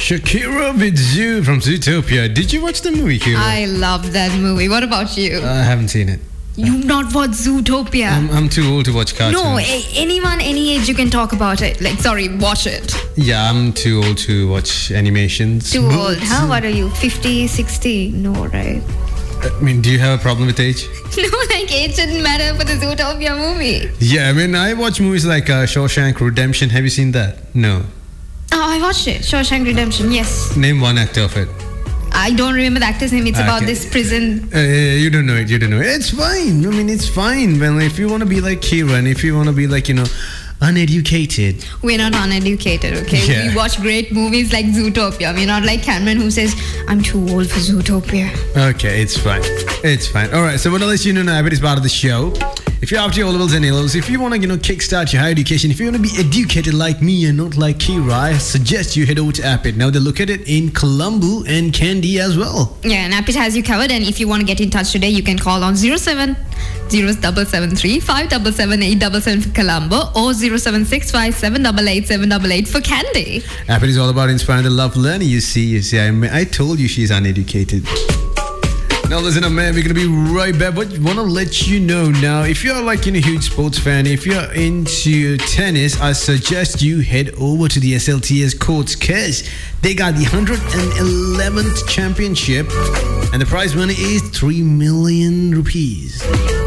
Shakira with Zoo from Zootopia. Did you watch the movie, Kira? I love that movie. What about you? I haven't seen it. You've not watched Zootopia? I'm too old to watch cartoons. No, anyone, any age, you can talk about it. Watch it. Yeah, I'm too old to watch animations. Too old. How old are you? 50, 60? No, right? I mean, do you have a problem with age? No, age shouldn't matter for the Zootopia movie. Yeah, I mean, I watch movies like Shawshank Redemption. Have you seen that? No. Oh, I watched it. Shawshank Redemption, yes. Name one actor of it. I don't remember the actor's name. It's about this prison. You don't know it. It's fine. I mean, it's fine. Well, if you want to be like Kira and if you want to be like, uneducated. We're not uneducated, okay? Yeah. We watch great movies like Zootopia. We're not like Cameron who says, I'm too old for Zootopia. Okay, it's fine. It's fine. All right, so what I'll let you know now, it's part of the show. If you're after your O-levels and A-levels, if you want to, kickstart your higher education, if you want to be educated like me and not like Kira, I suggest you head over to Appit. Now, they look at it in Colombo and Kandy as well. Yeah, and Appit has you covered. And if you want to get in touch today, you can call on 07 0773 577 877 for Colombo or 076 578 788 for Kandy. Appit is all about inspiring the love learning. You see, I told you she's uneducated. Now listen up, man, we're going to be right back, but want to let you know now, if you're a huge sports fan, if you're into tennis, I suggest you head over to the SLTS courts because they got the 111th championship and the prize money is 3 million rupees.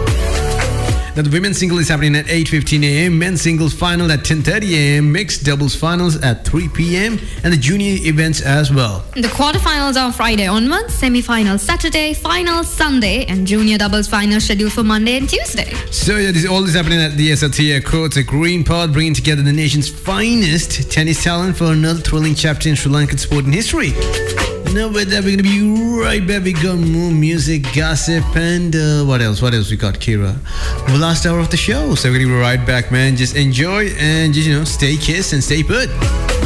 Now, the women's single is happening at 8:15 a.m., men's singles final at 10:30 a.m., mixed doubles finals at 3 p.m., and the junior events as well. The quarterfinals are Friday onwards, semi-finals Saturday, finals Sunday, and junior doubles finals scheduled for Monday and Tuesday. So, yeah, all this happening at the SLTA courts at Green Park, bringing together the nation's finest tennis talent for another thrilling chapter in Sri Lankan sporting history. Now with that, we're going to be right back. We got more music, gossip, and what else we got, Kira? The last hour of the show. So we're going to be right back, man. Just enjoy and just, stay kissed and stay put.